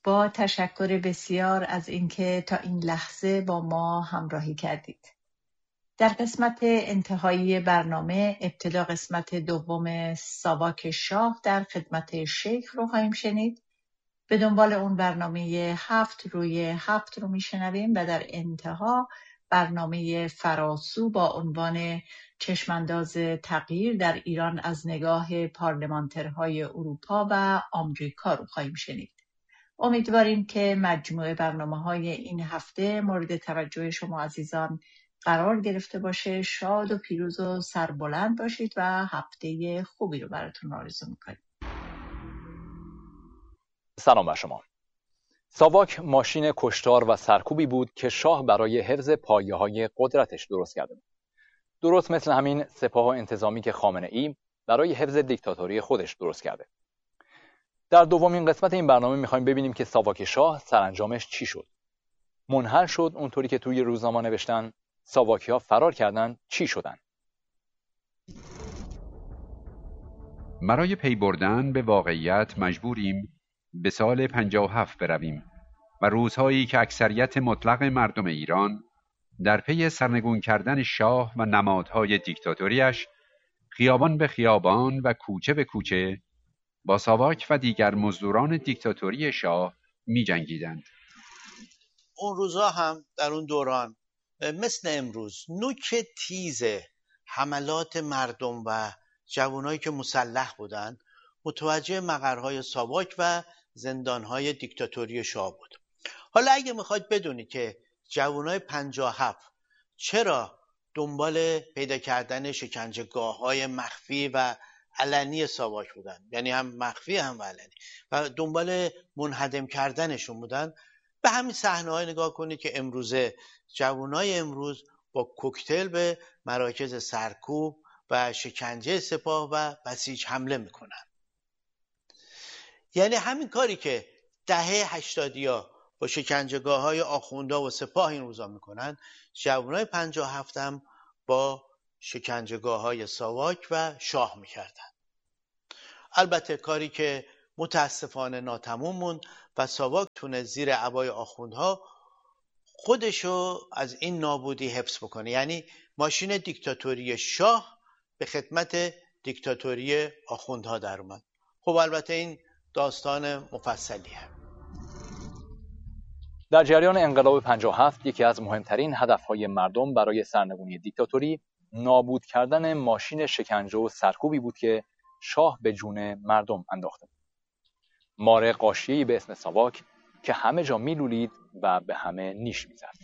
با تشکر بسیار از اینکه تا این لحظه با ما همراهی کردید. در قسمت انتهایی برنامه ابتدا قسمت دوم ساواک شاه در خدمت شیخ رو خواهیم شنید. به دنبال اون برنامه 7 روی 7 رو میشنویم و در انتها برنامه فراسو با عنوان چشمانداز تغییر در ایران از نگاه پارلمانترهای اروپا و آمریکا رو خواهیم شنید. امیدواریم که مجموعه برنامه‌های این هفته مورد توجه شما عزیزان قرار گرفته باشه. شاد و پیروز و سربلند باشید و هفته خوبی رو براتون آرزو می‌کنیم. سلام بر شما. ساواک ماشین کشتار و سرکوبی بود که شاه برای حفظ پایه‌های قدرتش درست کرده بود. درست مثل همین سپاه و انتظامی که خامنه‌ای برای حفظ دیکتاتوری خودش درست کرده. در دومین قسمت این برنامه می‌خوایم ببینیم که ساواک شاه سرانجامش چی شد. منحل شد اونطوری که توی روزنامه نوشتن، ساواکی‌ها فرار کردن، چی شدن؟ برای پی بردن به واقعیت مجبوریم به سال 57 برویم و روزهایی که اکثریت مطلق مردم ایران در پی سرنگون کردن شاه و نمادهای دیکتاتوریش خیابان به خیابان و کوچه به کوچه با ساواک و دیگر مزدوران دیکتاتوری شاه می جنگیدند. اون روزها هم در اون دوران مثل امروز نوک تیز حملات مردم و جوانایی که مسلح بودند متوجه مقرهای ساواک و زندانهای دیکتاتوری شاه بود. حالا اگه میخواید بدونید که جوانای 57 چرا دنبال پیدا کردن شکنجهگاه‌های مخفی و علنی ساواک بودن، یعنی هم مخفی هم علنی، و دنبال منهدم کردنشون بودن، به همین صحنه‌های نگاه کنید که امروزه جوانای امروز با کوکتل به مراکز سرکوب و شکنجه سپاه و بسیج حمله میکنن. یعنی همین کاری که دهه 80 با شکنجهگاه‌های آخوندها و سپاه این روزا میکنن، جوانای 57 هم با شکنجهگاه‌های ساواک و شاه میکردن. البته کاری که متاسفانه ناتموم موند و ساواک تونه زیر عبای آخوندها خودشو از این نابودی حفظ بکنه. یعنی ماشین دیکتاتوری شاه به خدمت دیکتاتوری آخوندها در اومد. خب البته این داستان مفصلیه. در جریان انقلاب 57 یکی از مهمترین هدفهای مردم برای سرنگونی دیکتاتوری نابود کردن ماشین شکنجه و سرکوبی بود که شاه به جون مردم انداخته بود. مار غاشیه‌ای به اسم ساواک که همه جا میلولید و به همه نیش میزد.